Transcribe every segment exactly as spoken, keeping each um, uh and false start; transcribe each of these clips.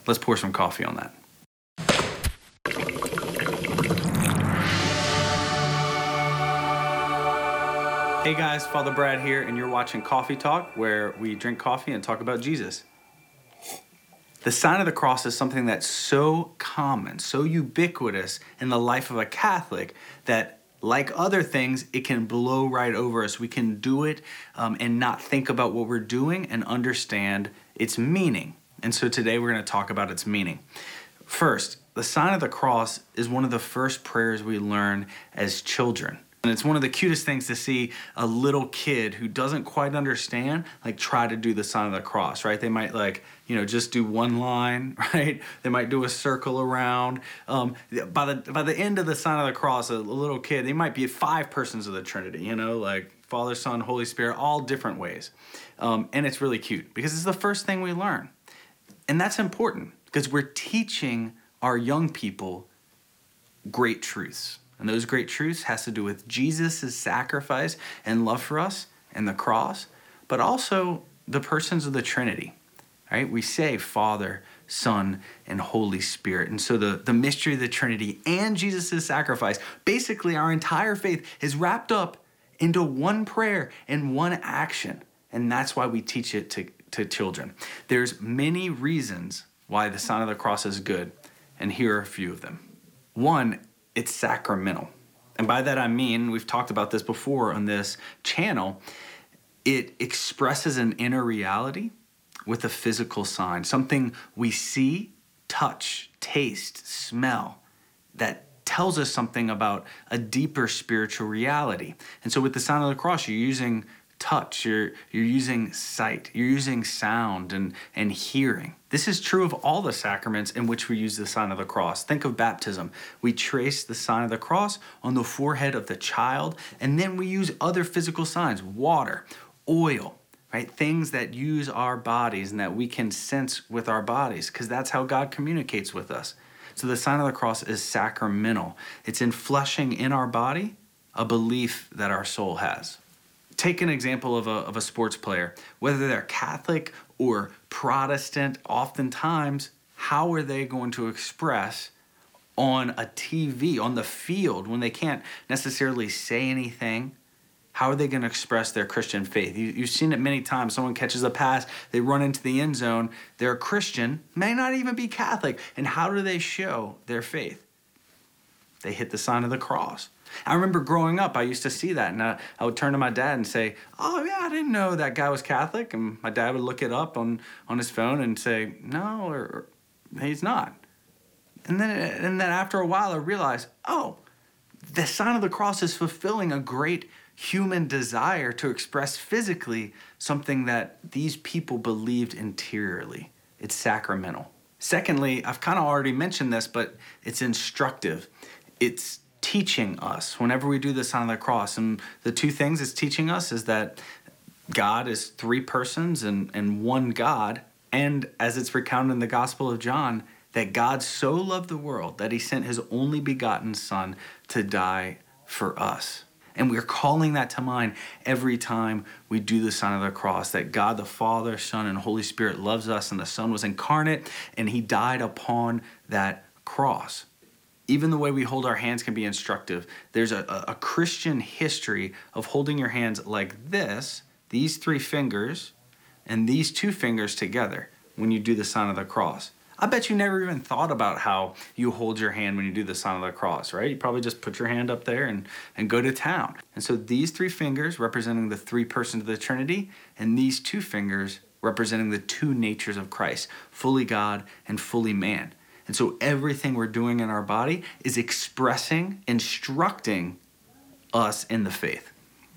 Let's pour some coffee on that. Hey guys, Father Brad here, and you're watching Coffee Talk, where we drink coffee and talk about Jesus. The sign of the cross is something that's so common, so ubiquitous in the life of a Catholic that, like other things, it can blow right over us. We can do it um, and not think about what we're doing and understand its meaning. And so today we're going to talk about its meaning. First, the sign of the cross is one of the first prayers we learn as children. And it's one of the cutest things to see a little kid who doesn't quite understand, like, try to do the sign of the cross, right? They might, like, you know, just do one line, right? They might do a circle around. Um, by the by the end of the sign of the cross, a, a little kid, they might be five persons of the Trinity, you know, like Father, Son, Holy Spirit, all different ways. Um, and it's really cute because it's the first thing we learn. And that's important because we're teaching our young people great truths. And those great truths has to do with Jesus' sacrifice and love for us and the cross, but also the persons of the Trinity, right? We say Father, Son, and Holy Spirit. And so the, the mystery of the Trinity and Jesus' sacrifice, basically our entire faith is wrapped up into one prayer and one action. And that's why we teach it to, to children. There's many reasons why the sign of the cross is good, and here are a few of them. One, it's sacramental. And by that I mean, we've talked about this before on this channel, it expresses an inner reality with a physical sign, something we see, touch, taste, smell, that tells us something about a deeper spiritual reality. And so with the sign of the cross, you're using touch, you're you're using sight, you're using sound and, and hearing. This is true of all the sacraments in which we use the sign of the cross. Think of baptism. We trace the sign of the cross on the forehead of the child, and then we use other physical signs, water, oil, right? Things that use our bodies and that we can sense with our bodies, because that's how God communicates with us. So the sign of the cross is sacramental. It's infleshing in our body a belief that our soul has. Take an example of a, of a sports player, whether they're Catholic or Protestant, oftentimes, how are they going to express on a T V, on the field, when they can't necessarily say anything? How are they going to express their Christian faith? You, you've seen it many times. Someone catches a pass, they run into the end zone, they're a Christian, may not even be Catholic, and how do they show their faith? They hit the sign of the cross. I remember growing up, I used to see that, and I, I would turn to my dad and say, oh, yeah, I didn't know that guy was Catholic. And my dad would look it up on, on his phone and say, no, or, or he's not. And then, and then after a while, I realized, oh, the sign of the cross is fulfilling a great human desire to express physically something that these people believed interiorly. It's sacramental. Secondly, I've kind of already mentioned this, but it's instructive. It's teaching us whenever we do the sign of the cross. And the two things it's teaching us is that God is three persons and, and one God. And as it's recounted in the Gospel of John, that God so loved the world that he sent his only begotten Son to die for us. And we're calling that to mind every time we do the sign of the cross, that God the Father, Son, and Holy Spirit loves us, and the Son was incarnate, and he died upon that cross. Even the way we hold our hands can be instructive. There's a, a Christian history of holding your hands like this, these three fingers, and these two fingers together when you do the sign of the cross. I bet you never even thought about how you hold your hand when you do the sign of the cross, right? You probably just put your hand up there and, and go to town. And so these three fingers representing the three persons of the Trinity, and these two fingers representing the two natures of Christ, fully God and fully man. And so everything we're doing in our body is expressing, instructing us in the faith.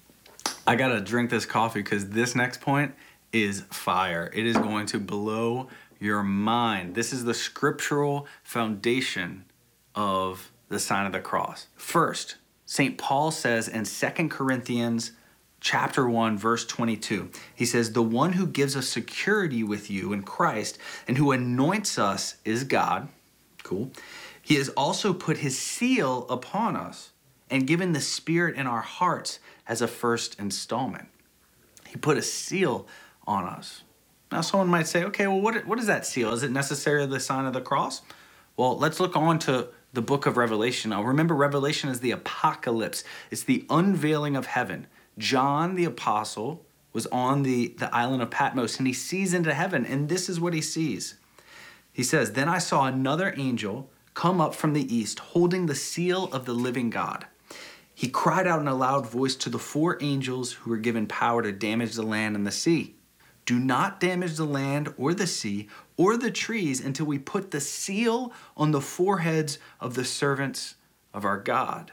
I gotta drink this coffee because this next point is fire. It is going to blow your mind. This is the scriptural foundation of the sign of the cross. First, Saint Paul says in Second Corinthians chapter one, verse twenty-two, he says, the one who gives us security with you in Christ and who anoints us is God. Cool. He has also put his seal upon us and given the Spirit in our hearts as a first installment. He put a seal on us. Now, someone might say, okay, well, what, what is that seal? Is it necessarily the sign of the cross? Well, let's look on to the book of Revelation. Now, remember, Revelation is the apocalypse. It's the unveiling of heaven. John, the apostle, was on the, the island of Patmos, and he sees into heaven, and this is what he sees. He says, "Then I saw another angel come up from the east, holding the seal of the living God. He cried out in a loud voice to the four angels who were given power to damage the land and the sea. 'Do not damage the land or the sea or the trees until we put the seal on the foreheads of the servants of our God.'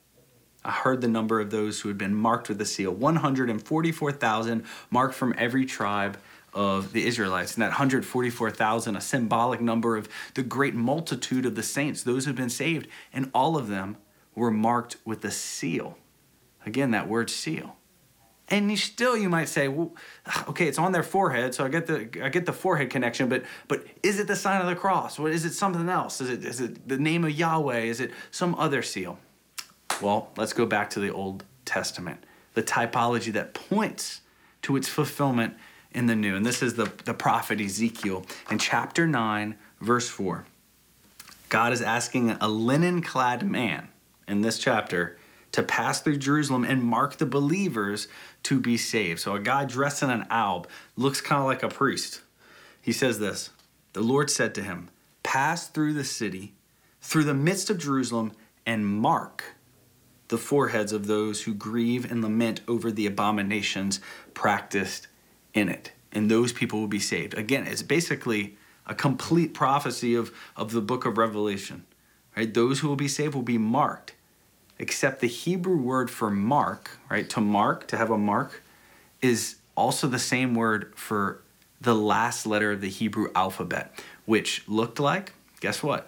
I heard the number of those who had been marked with the seal, one hundred forty-four thousand, marked from every tribe of the Israelites." And that one hundred forty-four thousand, a symbolic number of the great multitude of the saints, those who have been saved, and all of them were marked with the seal. Again, that word seal. And you still, you might say, well, okay, it's on their forehead, so I get the I get the forehead connection, but but is it the sign of the cross? What is it something else? Is it is it the name of Yahweh? Is it some other seal? Well, let's go back to the Old Testament, the typology that points to its fulfillment in the New. And this is the, the prophet Ezekiel in chapter nine, verse four. God is asking a linen-clad man in this chapter to pass through Jerusalem and mark the believers to be saved. So a guy dressed in an alb looks kind of like a priest. He says this, "The Lord said to him, pass through the city, through the midst of Jerusalem, and mark the foreheads of those who grieve and lament over the abominations practiced in it. And those people will be saved." Again, it's basically a complete prophecy of, of the book of Revelation. Right? Those who will be saved will be marked. Except the Hebrew word for mark, right, to mark, to have a mark, is also the same word for the last letter of the Hebrew alphabet, which looked like, guess what?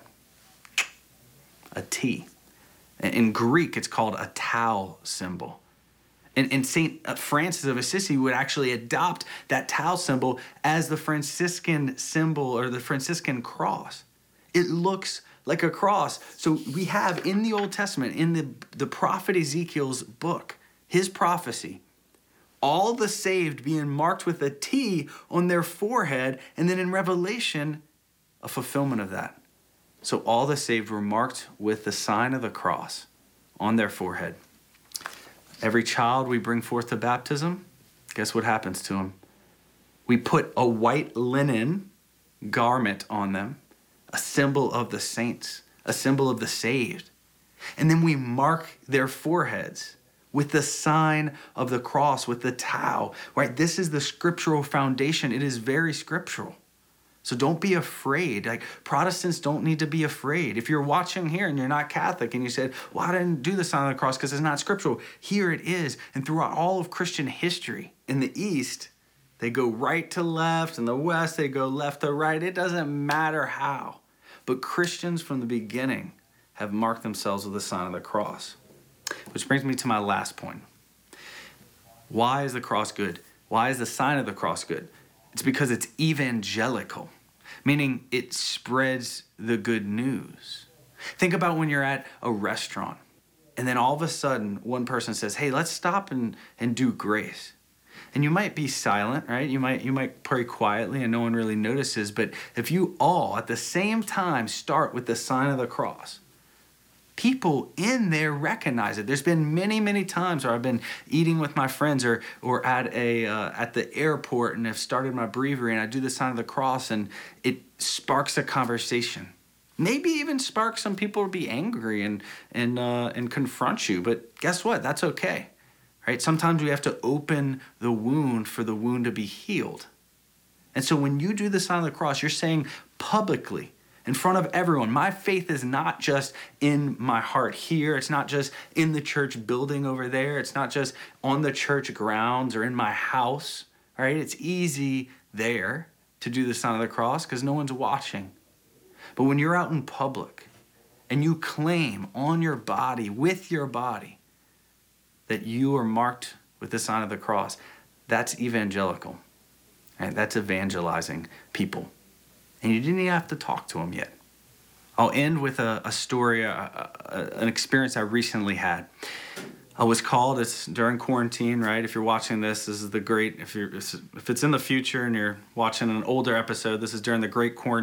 A T. In Greek, it's called a tau symbol. And, and Saint Francis of Assisi would actually adopt that tau symbol as the Franciscan symbol or the Franciscan cross. It looks like a cross. So we have in the Old Testament, in the, the prophet Ezekiel's book, his prophecy, all the saved being marked with a T on their forehead, and then in Revelation, a fulfillment of that. So all the saved were marked with the sign of the cross on their forehead. Every child we bring forth to baptism, guess what happens to them? We put a white linen garment on them, a symbol of the saints, a symbol of the saved. And then we mark their foreheads with the sign of the cross, with the tau, right? This is the scriptural foundation. It is very scriptural. So don't be afraid. Like, Protestants don't need to be afraid. If you're watching here and you're not Catholic and you said, well, I didn't do the sign of the cross because it's not scriptural. Here it is. And throughout all of Christian history, in the East, they go right to left. In the West, they go left to right. It doesn't matter how. But Christians from the beginning have marked themselves with the sign of the cross. Which brings me to my last point. Why is the cross good? Why is the sign of the cross good? It's because it's evangelical, meaning it spreads the good news. Think about when you're at a restaurant and then all of a sudden one person says, hey, let's stop and, and do grace. And you might be silent, right? You might, you might pray quietly and no one really notices. But if you all at the same time start with the sign of the cross, people in there recognize it. There's been many, many times where I've been eating with my friends or or at a uh, at the airport and have started my breviary and I do the sign of the cross and it sparks a conversation. Maybe even sparks some people to be angry and and uh, and confront you. But guess what? That's okay, right? Sometimes we have to open the wound for the wound to be healed. And so when you do the sign of the cross, you're saying publicly, in front of everyone, my faith is not just in my heart here. It's not just in the church building over there. It's not just on the church grounds or in my house, right? It's easy there to do the sign of the cross because no one's watching. But when you're out in public and you claim on your body, with your body, that you are marked with the sign of the cross, that's evangelical, right? That's evangelizing people. And you didn't even have to talk to them yet. I'll end with a, a story, a, a, an experience I recently had. I was called. It's during quarantine, right? If you're watching this, this is the great. If you're if it's in the future and you're watching an older episode, this is during the great quarantine.